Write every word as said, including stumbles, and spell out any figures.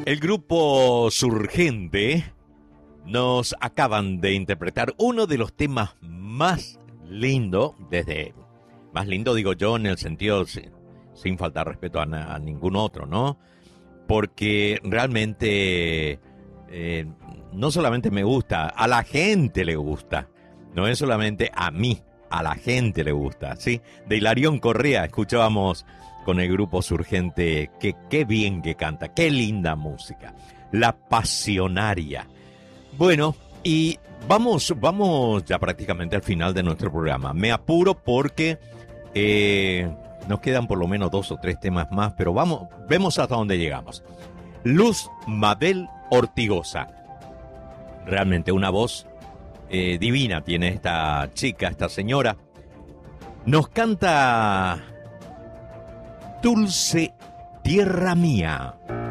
El grupo Surgente nos acaban de interpretar uno de los temas más lindos, desde más lindo digo yo en el sentido sin, sin faltar respeto a, a ningún otro, ¿no? Porque realmente eh, no solamente me gusta, a la gente le gusta, no es solamente a mí, a la gente le gusta, ¿sí? De Hilarión Correa escuchábamos con el grupo Surgente, que qué bien que canta, qué linda música, La Pasionaria. Bueno, y vamos, vamos ya prácticamente al final de nuestro programa. Me apuro porque eh, nos quedan por lo menos dos o tres temas más, pero vamos, vemos hasta dónde llegamos. Luz Mabel Ortigosa, realmente una voz eh, divina tiene esta chica, esta señora. Nos canta Dulce Tierra Mía.